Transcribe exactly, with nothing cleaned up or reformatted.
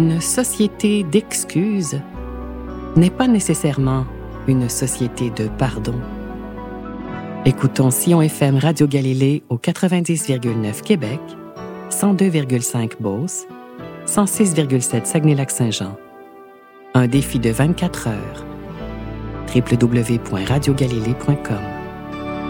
Une société d'excuses n'est pas nécessairement une société de pardon. Écoutons Sion F M Radio Galilée au quatre-vingt-dix virgule neuf Québec, cent deux virgule cinq Beauce, cent six virgule sept Saguenay-Lac-Saint-Jean. Un défi de vingt-quatre heures. w w w point radio galilée point com